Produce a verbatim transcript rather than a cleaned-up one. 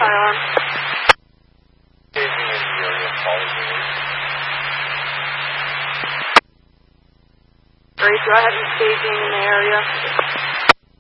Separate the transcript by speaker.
Speaker 1: firearm.
Speaker 2: Staging in the area, following
Speaker 1: Great, do I have you staging in the area?